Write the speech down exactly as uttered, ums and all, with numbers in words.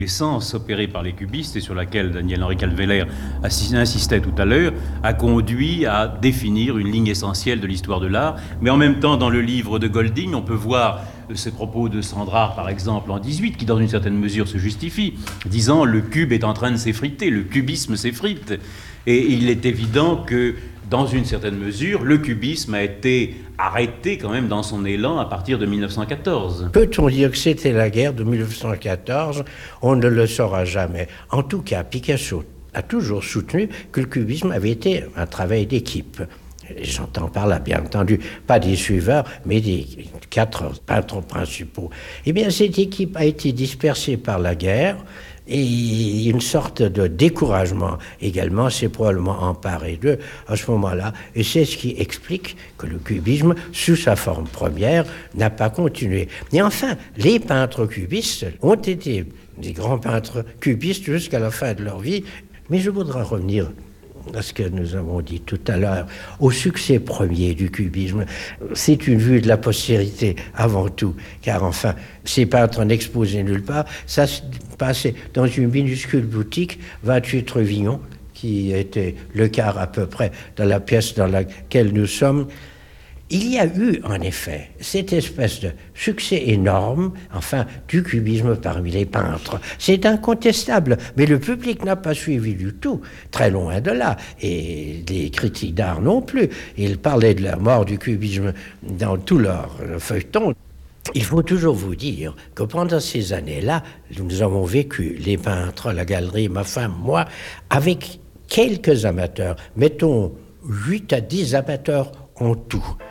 L'essence opérée par les cubistes, et sur laquelle Daniel-Henri Calveller insistait tout à l'heure, a conduit à définir une ligne essentielle de l'histoire de l'art. Mais en même temps, dans le livre de Golding, on peut voir ces propos de Sandrard, par exemple, en dix-huit, qui dans une certaine mesure se justifie, disant « le cube est en train de s'effriter, le cubisme s'effrite ». Et il est évident que, dans une certaine mesure, le cubisme a été arrêté quand même dans son élan à partir de mille neuf cent quatorze. Peut-on dire que c'était la guerre de mille neuf cent quatorze? On ne le saura jamais. En tout cas, Picasso a toujours soutenu que le cubisme avait été un travail d'équipe. J'entends par là, bien entendu, pas des suiveurs, mais des quatre peintres principaux. Eh bien, cette équipe a été dispersée par la guerre, et une sorte de découragement également s'est probablement emparé d'eux à ce moment-là. Et c'est ce qui explique que le cubisme, sous sa forme première, n'a pas continué. Et enfin, les peintres cubistes ont été des grands peintres cubistes jusqu'à la fin de leur vie. Mais je voudrais revenir à ce que nous avons dit tout à l'heure, au succès premier du cubisme. C'est une vue de la postérité avant tout, car enfin, ces peintres n'exposaient nulle part. Ça se passait dans une minuscule boutique, vingt-huit rue Vignon, qui était le quart à peu près de la pièce dans laquelle nous sommes. Il y a eu, en effet, cette espèce de succès énorme, enfin, du cubisme parmi les peintres. C'est incontestable, mais le public n'a pas suivi du tout, très loin de là, et les critiques d'art non plus. Ils parlaient de la mort du cubisme dans tout leur feuilleton. Il faut toujours vous dire que pendant ces années-là, nous avons vécu, les peintres, la galerie, ma femme, moi, avec quelques amateurs, mettons huit à dix amateurs en tout.